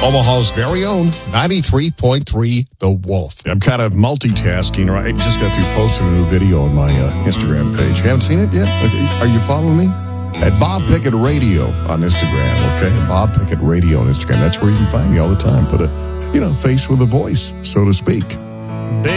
Omaha's very own 93.3 The Wolf. I'm kind of multitasking, right? I just got through posting a new video on my Instagram page. You haven't seen it yet? Are you following me? At Bob Pickett Radio on Instagram, okay? Bob Pickett Radio on Instagram. That's where you can find me all the time. Put a, face with a voice, so to speak.